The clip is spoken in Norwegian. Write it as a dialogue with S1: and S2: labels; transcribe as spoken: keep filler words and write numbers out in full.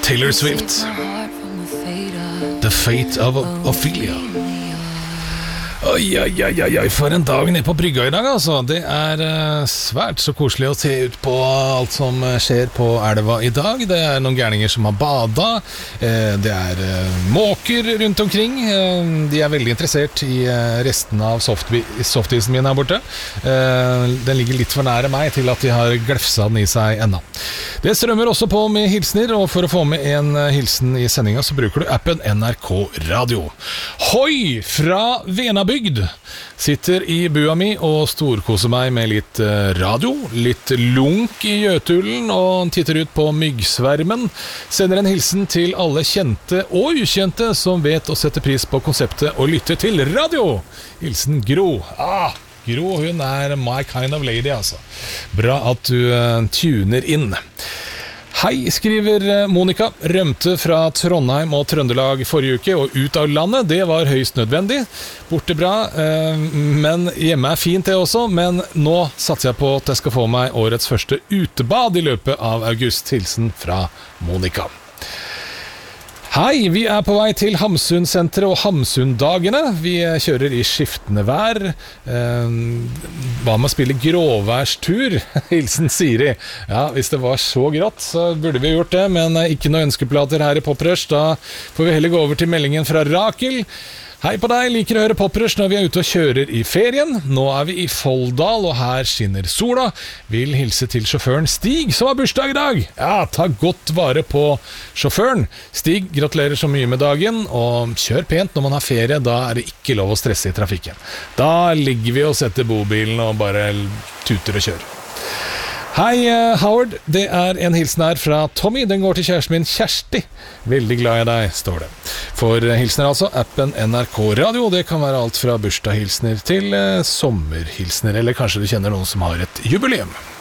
S1: Taylor Swift, The Fate of Ophelia. Oi, oi, oi, oi, for en dag nede på brygga i dag, altså. Det er uh, svært så koselig å se ut på alt som skjer på elva i dag. Det er noen gærninger som har bada. Uh, det er uh, måker rundt omkring. Uh, de er veldig interessert i uh, resten av softisen min her borte. Uh, den ligger litt for nære meg til at de har glefsa den i seg enda. Det strømmer også på med hilsner, og for å få med en uh, hilsen i sendinga, så bruker du appen N R K Radio. Hoi fra Venabygd! Sitter i bua mi og storkoser meg med litt radio, litt lunk i Jøtulen og titter ut på myggsvermen. Sender en hilsen til alle kjente og ukjente som vet å sette pris på konseptet og lytte til radio. Hilsen Gro. Ah, Gro, hun er my kind of lady, altså. Bra at du uh, tuner inn. Hei, skriver Monika, rømte fra Trondheim og Trøndelag forrige uke og ut av landet, det var høyst nødvendig. Borte bra, men hjemme er fint det også, men nå satser jeg på at jeg skal få meg årets første utebad i løpet av august. Hilsen fra Monika. Hei, vi er på vei til Hamsun-senteret og Hamsun-dagene. Vi kjører i skiftende vær. Eh, hva med å spille gråværstur? Hilsen Siri. Ja, hvis det var så grått, så burde vi gjort det, men ikke noen ønskeplater her i Poprush. Da får vi heller gå over til meldingen fra Rakel. Hei på deg, liker å høre Poprush når vi er ute og kjører i ferien. Nå er vi i Folldal, og her skinner sola. Vil hilse til sjåføren Stig, som har bursdag i dag. Ja, ta godt vare på sjåføren. Stig, gratulerer så mye med dagen, og kjør pent når man har ferie. Da er det ikke lov å stresse i trafikken. Da ligger vi og setter bobilen og bare tuter og kjører. Hei Howard, det er en hilsen her fra Tommy. Den går til kjæresten min Kjersti. Veldig glad i deg, står det. For hilsener altså, appen N R K Radio. Det kan være alt fra bursdagshilsner til eh, sommerhilsner. Eller kanskje du kjenner noen som har et jubileum.